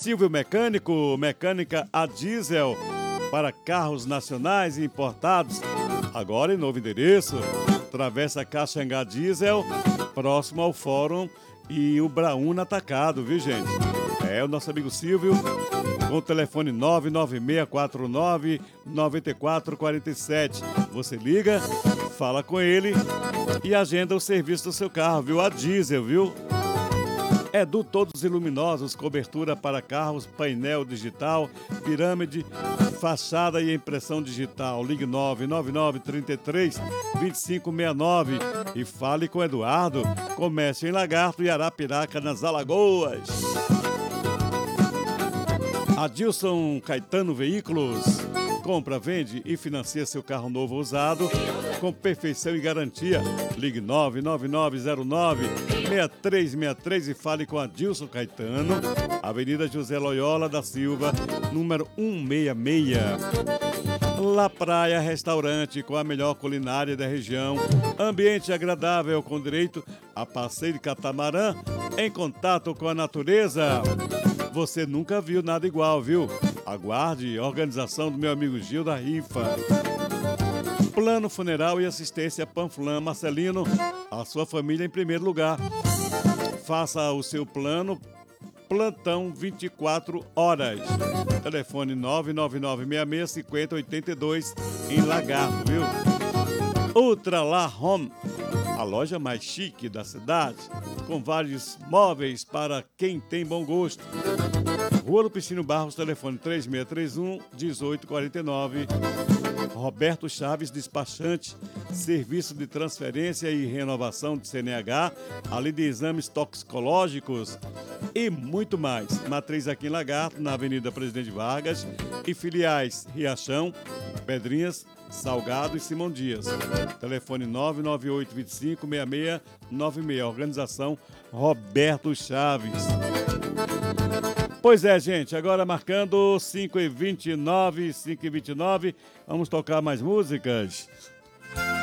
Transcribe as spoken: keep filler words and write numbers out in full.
Silvio Mecânico, mecânica a diesel para carros nacionais e importados. Agora em novo endereço, Travessa Caxangá Diesel, próximo ao Fórum e o Brauna Atacado, viu, gente? É o nosso amigo Silvio, com o telefone nove nove seis quatro nove nove quatro quatro sete. Você liga, fala com ele e agenda o serviço do seu carro, viu? A diesel, viu? É do Todos Iluminosos, cobertura para carros, painel digital, pirâmide, fachada e impressão digital. Ligue nove nove nove, três três, dois cinco seis nove e fale com Eduardo. Comércio em Lagarto e Arapiraca, nas Alagoas. Adilson Caetano Veículos. Compra, vende e financia seu carro novo ou usado com perfeição e garantia. Ligue nove nove nove zero nove, seis três seis três e fale com Adilson Caetano, Avenida José Loyola da Silva, número cento e sessenta e seis. La Praia Restaurante, com a melhor culinária da região, ambiente agradável com direito a passeio de catamarã, em contato com a natureza. Você nunca viu nada igual, viu? Aguarde, organização do meu amigo Gil da Rifa. Plano Funeral e Assistência Panflan Marcelino, a sua família em primeiro lugar. Faça o seu plano, plantão vinte e quatro horas. Telefone nove nove nove seis seis cinco zero oito dois em Lagarto, viu? Ultra La Home, a loja mais chique da cidade, com vários móveis para quem tem bom gosto. Rua Lupicínio Barros, telefone três seis três um, um oito quatro nove. Roberto Chaves, despachante, serviço de transferência e renovação de C N H, além de exames toxicológicos e muito mais. Matriz aqui em Lagarto, na Avenida Presidente Vargas, e filiais Riachão, Pedrinhas, Salgado e Simão Dias. Telefone nove nove oito, dois cinco, seis seis nove seis. Organização Roberto Chaves. Pois é, gente, agora marcando cinco e vinte e nove, cinco e vinte e nove, vamos tocar mais músicas.